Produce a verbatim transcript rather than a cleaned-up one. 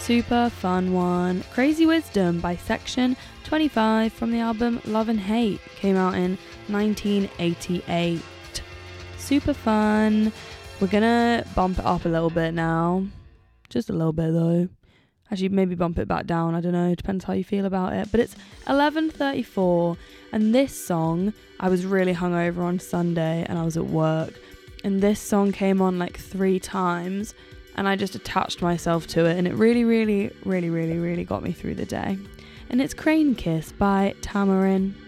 super fun one. Crazy Wisdom by Section twenty-five from the album Love and Hate. Came out in nineteen eighty-eight. Super fun. We're gonna bump it up a little bit now. Just a little bit though. Actually, maybe bump it back down. I don't know. Depends how you feel about it. But it's eleven thirty-four. And this song, I was really hungover on Sunday and I was at work. And this song came on like three times. And I just attached myself to it. And it really, really, really, really, really got me through the day. And it's Crane Kiss by Tamarin.